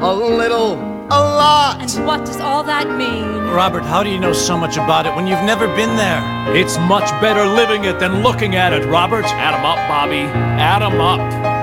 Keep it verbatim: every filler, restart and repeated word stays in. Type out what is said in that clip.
A little, a lot. And what does all that mean? Robert, how do you know so much about it when you've never been there? It's much better living it than looking at it, Robert. Add 'em up, Bobby. Add 'em up.